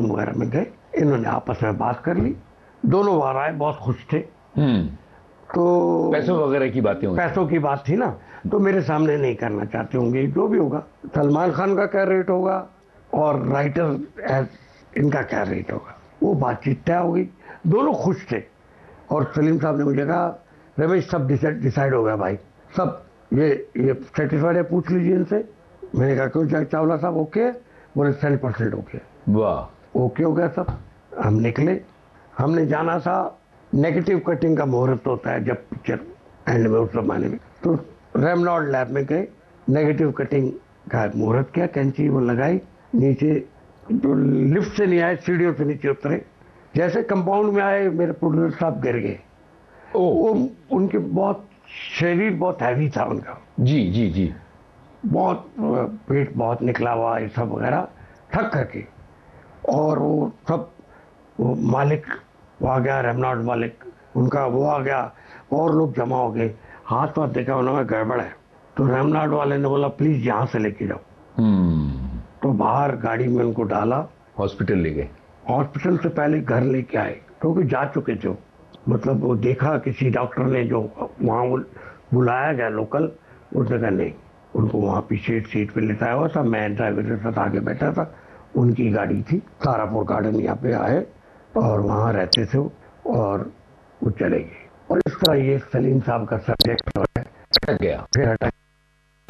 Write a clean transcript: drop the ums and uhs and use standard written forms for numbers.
Bedroom वगैरह में गए, इन्होंने आपस में बात कर ली, दोनों बार आए, बहुत खुश थे। तो पैसों वगैरह की बातें हुई? पैसों की बात थी ना, तो मेरे सामने नहीं करना चाहते होंगे, जो भी होगा। सलमान खान का क्या रेट होगा और राइटर इनका क्या रेट होगा, वो बातचीत तय हो गई, दोनों खुश थे। और सलीम साहब ने मुझे कहा, रमेश सब डिसाइड हो गया भाई, सब ये सेटिस्फाइड है, पूछ लीजिए इनसे। मैंने कहा क्यों चावला साहब ओके? बोले 100% ओके। वाह, ओके हो गया सब। हम निकले, हमने जाना था, नेगेटिव कटिंग का मुहूर्त होता है जब पिक्चर एंड में, उस जमाने में। तो रेमनॉल्ड लैब में गए, नेगेटिव कटिंग का मुहूर्त किया, कैंची वो लगाई, नीचे तो लिफ्ट से नहीं आए, सीढ़ियों से नीचे उतरे, जैसे कंपाउंड में आए मेरे प्रोड्यूसर साहब गिर गए। वो उनके बहुत शरीर बहुत हैवी था उनका, जी जी जी, बहुत पेट बहुत निकला हुआ, ये सब वगैरह, थक करके। और वो सब, वो मालिक वो आ गया, रेमनॉल्ड मालिक उनका वो आ गया, और लोग जमा हो गए, हाथ वाथ देखा उन्होंने, गड़बड़ है। तो रेमनॉल्ड वाले ने बोला प्लीज यहाँ से लेके जाओ। तो बाहर गाड़ी में उनको डाला, हॉस्पिटल ले गए। हॉस्पिटल से पहले घर लेके आए, क्योंकि जा चुके थे। मतलब वो देखा किसी डॉक्टर ने, जो वहाँ बुलाया गया लोकल, उसने कहा नहीं, उनको वहाँ पीछे सीट पे लेटाया हुआ था, मैं ड्राइवर के साथ आगे बैठा था, उनकी गाड़ी थी। तारापुर गार्डन यहाँ पे आए और वहाँ रहते थे और वो चले गए। और इस तरह ये सलीम साहब का सब्जेक्ट गया। फिर हटा